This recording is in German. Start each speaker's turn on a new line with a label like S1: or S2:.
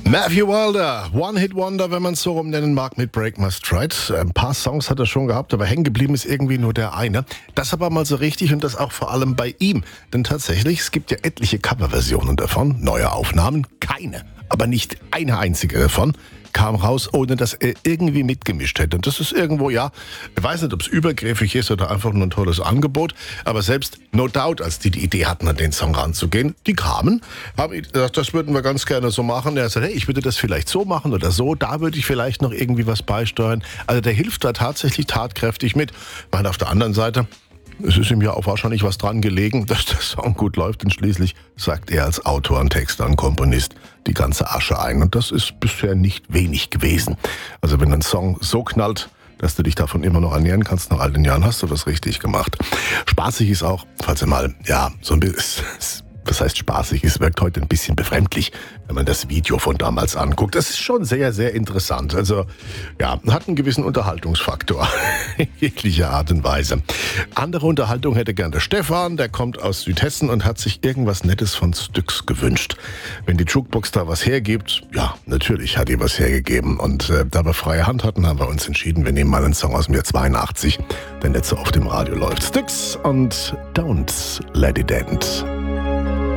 S1: Matthew Wilder, One-Hit-Wonder, wenn man es so rum nennen mag, mit Break My Stride. Ein paar Songs hat er schon gehabt, aber hängen geblieben ist irgendwie nur der eine. Das aber mal so richtig und das auch vor allem bei ihm. Denn tatsächlich, es gibt ja etliche Coverversionen davon, neue Aufnahmen, keine, aber nicht eine einzige davon kam raus, ohne dass er irgendwie mitgemischt hätte. Und das ist irgendwo, ja, ich weiß nicht, ob es übergriffig ist oder einfach nur ein tolles Angebot, aber selbst No Doubt, als die Idee hatten, an den Song ranzugehen, die kamen, haben gesagt, das würden wir ganz gerne so machen. Er sagt, hey, ich würde das vielleicht so machen oder so, da würde ich vielleicht noch irgendwie was beisteuern. Also der hilft da tatsächlich tatkräftig mit. Ich meine, auf der anderen Seite, es ist ihm ja auch wahrscheinlich was dran gelegen, dass der Song gut läuft, denn schließlich sagt er als Autor und Texter und Komponist die ganze Asche ein. Und das ist bisher nicht wenig gewesen. Also wenn ein Song so knallt, dass du dich davon immer noch ernähren kannst nach all den Jahren, hast du was richtig gemacht. Spaßig ist auch, falls ihr mal, ja, so ein bisschen... Das heißt spaßig, es wirkt heute ein bisschen befremdlich, wenn man das Video von damals anguckt. Das ist schon sehr, sehr interessant. Also, ja, hat einen gewissen Unterhaltungsfaktor. In jeglicher Art und Weise. Andere Unterhaltung hätte gern der Stefan, der kommt aus Südhessen und hat sich irgendwas Nettes von Styx gewünscht. Wenn die Jukebox da was hergibt, ja, natürlich hat die was hergegeben. Und da wir freie Hand hatten, haben wir uns entschieden, wir nehmen mal einen Song aus dem Jahr 82, der nicht so oft im Radio läuft. Styx und Don't Let It End.